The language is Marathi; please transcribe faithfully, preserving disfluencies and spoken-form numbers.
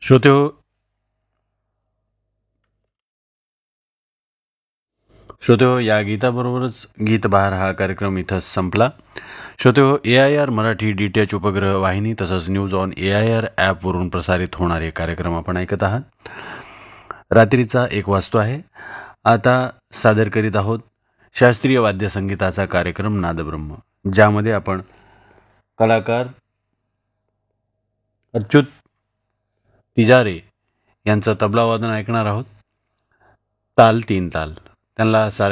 श्रोते हो श्रोते हो या गीताबरोबरच गीतबहार हा कार्यक्रम इथंच संपला. श्रोते हो ए I R Marathi D T H उपग्रह वाहिनी तसंच news on A I R ॲपवरून प्रसारित होणारे कार्यक्रम आपण ऐकत आहात. रात्रीचा एक वाजतो आहे. आता सादर करीत आहोत शास्त्रीय वाद्यसंगीताचा कार्यक्रम नादब्रह्म, ज्यामध्ये आपण कलाकार अच्युत तिजारे यांचं तबला वादन ऐकणार आहोत. ताल तीन ताल त्यांना